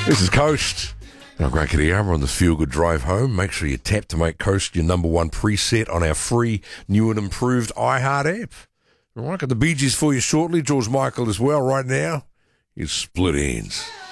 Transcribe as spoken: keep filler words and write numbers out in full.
This is Coast. Now, Grant Kitayama on the Feel Good Drive Home. Make sure you tap to make Coast your number one preset on our free, new and improved iHeart app. All right, got the Bee Gees for you shortly. George Michael as well right now. It's Split Ends.